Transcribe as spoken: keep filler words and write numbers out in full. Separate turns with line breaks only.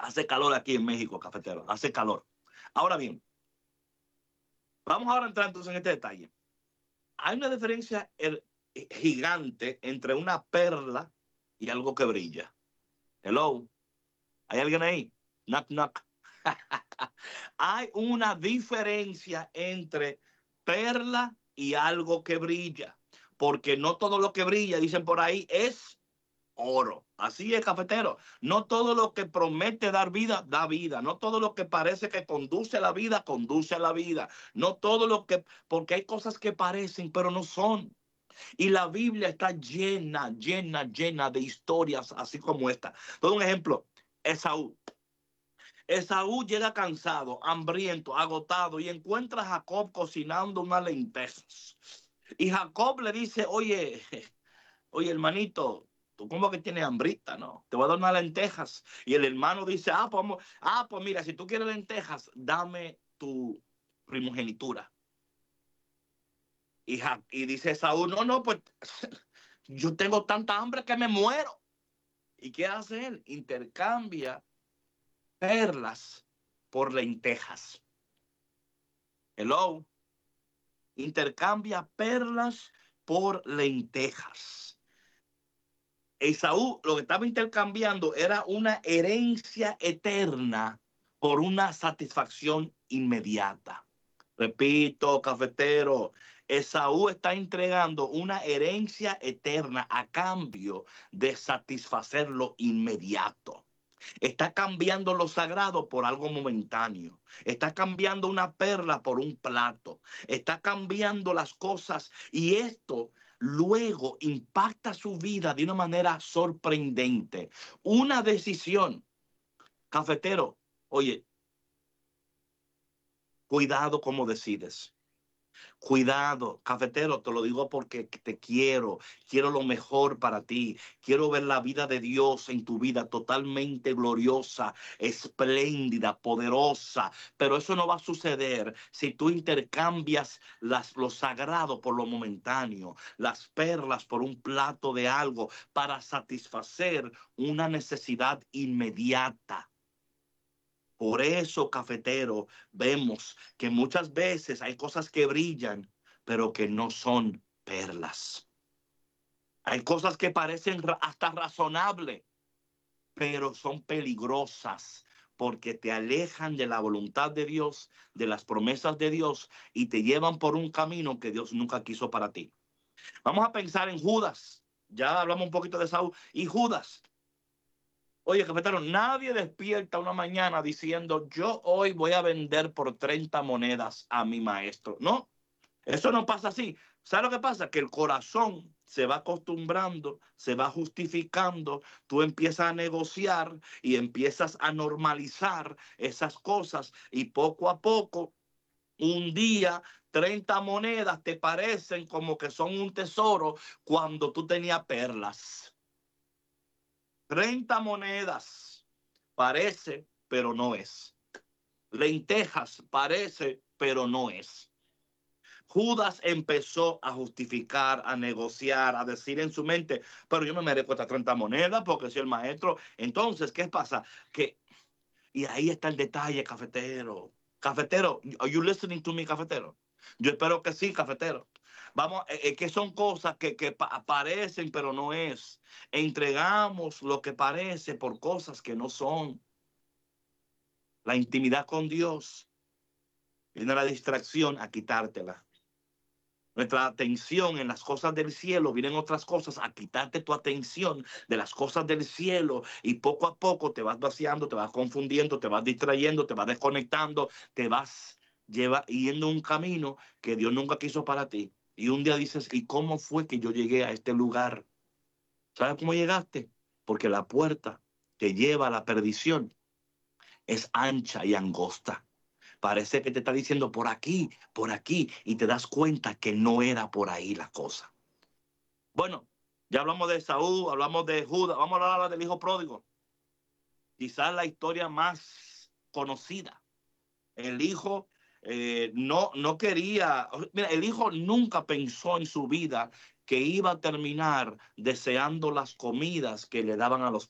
Hace calor aquí en México, cafetero. Hace calor. Ahora bien, vamos ahora a entrar entonces en este detalle. Hay una diferencia er, gigante entre una perla y algo que brilla. Hello. ¿Hay alguien ahí? Knock, knock. Hay una diferencia entre perla y algo que brilla. Porque no todo lo que brilla, dicen por ahí, es oro. Así es, cafetero. No todo lo que promete dar vida, da vida. No todo lo que parece que conduce a la vida, conduce a la vida. No todo lo que, porque hay cosas que parecen, pero no son. Y la Biblia está llena, llena, llena de historias así como esta. Todo un ejemplo, Esaú. Esaú llega cansado, hambriento, agotado y encuentra a Jacob cocinando unas lentejas. Y Jacob le dice, oye, oye, hermanito, tú como que tienes hambrita, ¿no? Te voy a dar unas lentejas. Y el hermano dice, ah, pues, vamos, ah, pues mira, si tú quieres lentejas, dame tu primogenitura. Y, Ja- y dice Saúl, no, no, pues yo tengo tanta hambre que me muero. ¿Y qué hace él? Intercambia perlas por lentejas. Hello. Intercambia perlas por lentejas. Esaú lo que estaba intercambiando era una herencia eterna por una satisfacción inmediata. Repito, cafetero, Esaú está entregando una herencia eterna a cambio de satisfacer lo inmediato. Está cambiando lo sagrado por algo momentáneo. Está cambiando una perla por un plato. Está cambiando las cosas y esto luego impacta su vida de una manera sorprendente. Una decisión, cafetero, oye, cuidado cómo decides. Cuidado, cafetero, te lo digo porque te quiero, quiero lo mejor para ti, quiero ver la vida de Dios en tu vida totalmente gloriosa, espléndida, poderosa, pero eso no va a suceder si tú intercambias las, lo sagrado por lo momentáneo, las perlas por un plato de algo para satisfacer una necesidad inmediata. Por eso, cafetero, vemos que muchas veces hay cosas que brillan, pero que no son perlas. Hay cosas que parecen hasta razonables, pero son peligrosas porque te alejan de la voluntad de Dios, de las promesas de Dios y te llevan por un camino que Dios nunca quiso para ti. Vamos a pensar en Judas. Ya hablamos un poquito de Saúl. Y Judas. Oye, cafetero, nadie despierta una mañana diciendo, yo hoy voy a vender por treinta monedas a mi maestro. No, eso no pasa así. ¿Sabes lo que pasa? Que el corazón se va acostumbrando, se va justificando, tú empiezas a negociar y empiezas a normalizar esas cosas y poco a poco, un día, treinta monedas te parecen como que son un tesoro cuando tú tenías perlas. treinta monedas parece, pero no es. Lentejas parece, pero no es. Judas empezó a justificar, a negociar, a decir en su mente, pero yo me merezco estas treinta monedas porque soy el maestro. Entonces, ¿qué pasa? Que, y ahí está el detalle, cafetero. Cafetero, are you listening to me, cafetero? Yo espero que sí, cafetero. Vamos, es eh, eh, que son cosas que, que pa parecen, pero no es. Entregamos lo que parece por cosas que no son. La intimidad con Dios viene la distracción a quitártela. Nuestra atención en las cosas del cielo, vienen otras cosas a quitarte tu atención de las cosas del cielo y poco a poco te vas vaciando, te vas confundiendo, te vas distrayendo, te vas desconectando, te vas lleva, yendo un camino que Dios nunca quiso para ti. Y un día dices, ¿y cómo fue que yo llegué a este lugar? ¿Sabes cómo llegaste? Porque la puerta que lleva a la perdición es ancha y angosta. Parece que te está diciendo por aquí, por aquí, y te das cuenta que no era por ahí la cosa. Bueno, ya hablamos de Saúl, hablamos de Judas, vamos a hablar del hijo pródigo. Quizás la historia más conocida. El hijo eh, no, no quería, mira, el hijo nunca pensó en su vida que iba a terminar deseando las comidas que le daban a los